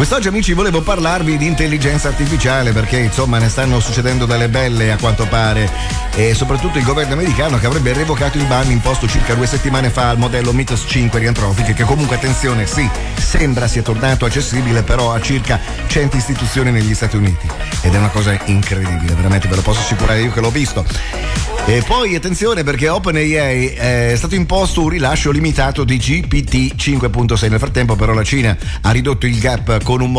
Quest'oggi, amici, volevo parlarvi di intelligenza artificiale perché insomma ne stanno succedendo delle belle a quanto pare, e soprattutto il governo americano che avrebbe revocato il ban imposto circa 2 settimane fa al modello Mythos 5 di Anthropic, che comunque, attenzione, sì, sembra sia tornato accessibile però a circa 100 istituzioni negli Stati Uniti, ed è una cosa incredibile, veramente, ve lo posso assicurare io che l'ho visto. E poi attenzione perché OpenAI è stato imposto un rilascio limitato di GPT 5.6. Nel frattempo però la Cina ha ridotto il gap con un